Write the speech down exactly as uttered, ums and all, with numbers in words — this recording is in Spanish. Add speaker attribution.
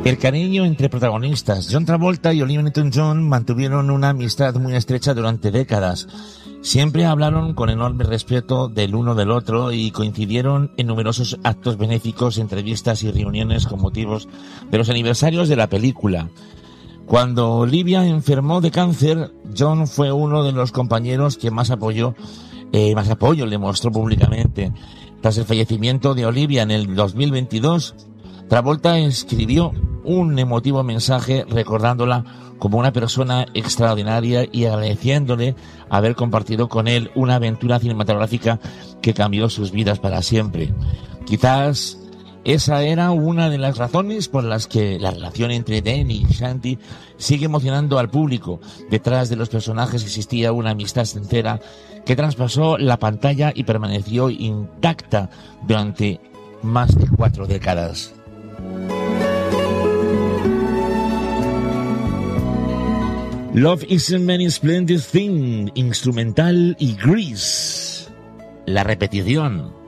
Speaker 1: El cariño entre protagonistas. John Travolta y Olivia Newton-John mantuvieron una amistad muy estrecha durante décadas. Siempre hablaron con enorme respeto del uno del otro y coincidieron en numerosos actos benéficos, entrevistas y reuniones con motivos de los aniversarios de la película. Cuando Olivia enfermó de cáncer, John fue uno de los compañeros que más apoyó, eh, más apoyo le mostró públicamente. Tras el fallecimiento de Olivia en el dos mil veintidós, Travolta escribió un emotivo mensaje recordándola como una persona extraordinaria y agradeciéndole haber compartido con él una aventura cinematográfica que cambió sus vidas para siempre. Quizás esa era una de las razones por las que la relación entre Danny y Shanti sigue emocionando al público. Detrás de los personajes existía una amistad sincera que traspasó la pantalla y permaneció intacta durante más de cuatro décadas. Love is a many splendid thing, instrumental y Grease. La repetición.